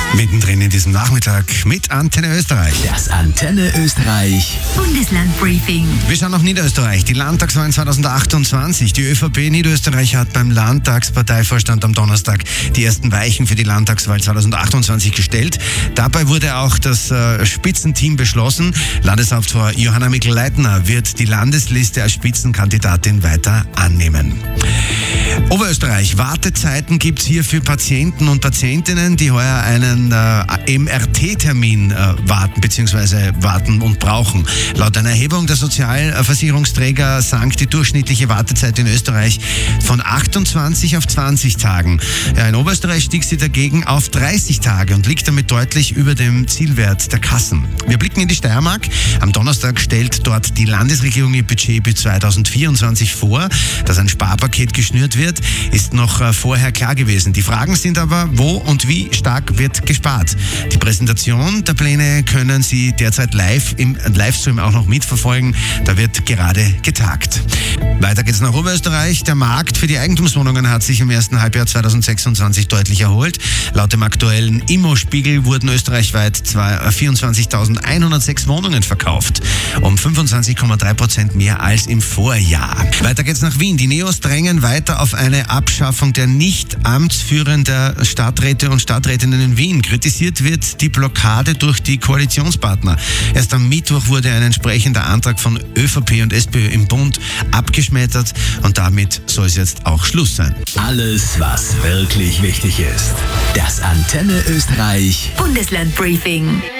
Mittendrin in diesem Nachmittag mit Antenne Österreich. Das Antenne Österreich Bundeslandbriefing. Wir schauen auf Niederösterreich. Die Landtagswahlen 2028. Die ÖVP Niederösterreich hat beim Landtagsparteivorstand am Donnerstag die ersten Weichen für die Landtagswahl 2028 gestellt. Dabei wurde auch das Spitzenteam beschlossen. Landeshauptfrau Johanna Mikl-Leitner wird die Landesliste als Spitzenkandidatin weiter annehmen. Oberösterreich. Wartezeiten gibt es hier für Patienten und Patientinnen, die heuer einen MRT-Termin warten und brauchen. Laut einer Erhebung der Sozialversicherungsträger sank die durchschnittliche Wartezeit in Österreich von 28 auf 20 Tagen. Ja, in Oberösterreich stieg sie dagegen auf 30 Tage und liegt damit deutlich über dem Zielwert der Kassen. Wir blicken in die Steiermark. Am Donnerstag stellt dort die Landesregierung ihr Budget bis 2024 vor. Dass ein Sparpaket geschnürt wird, ist noch vorher klar gewesen. Die Fragen sind aber, wo und wie stark wird gespart. Die Präsentation der Pläne können Sie derzeit live im Livestream auch noch mitverfolgen. Da wird gerade getagt. Weiter geht's nach Oberösterreich. Der Markt für die Eigentumswohnungen hat sich im ersten Halbjahr 2026 deutlich erholt. Laut dem aktuellen Immo-Spiegel wurden österreichweit 24.106 Wohnungen verkauft. Um 25,3% mehr als im Vorjahr. Weiter geht's nach Wien. Die Neos drängen weiter auf eine Abschaffung der nicht amtsführenden Stadträte und Stadträtinnen in Wien. Kritisiert wird die Blockade durch die Koalitionspartner. Erst am Mittwoch wurde ein entsprechender Antrag von ÖVP und SPÖ im Bund abgeschmettert und damit soll es jetzt auch Schluss sein. Alles, was wirklich wichtig ist. Das Antenne Österreich Bundeslandbriefing.